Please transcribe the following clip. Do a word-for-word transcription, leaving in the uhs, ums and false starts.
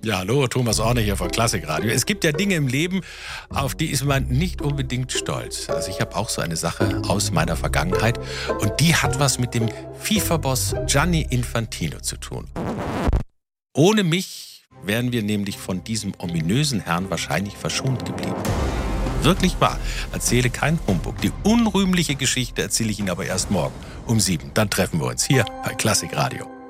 Ja, hallo, Thomas Orne hier von Klassikradio. Es gibt ja Dinge im Leben, auf die ist man nicht unbedingt stolz. Also ich habe auch so eine Sache aus meiner Vergangenheit und die hat was mit dem FIFA-Boss Gianni Infantino zu tun. Ohne mich wären wir nämlich von diesem ominösen Herrn wahrscheinlich verschont geblieben. Wirklich wahr. Erzähle keinen Humbug. Die unrühmliche Geschichte erzähle ich Ihnen aber erst morgen um sieben. Dann treffen wir uns hier bei Klassikradio.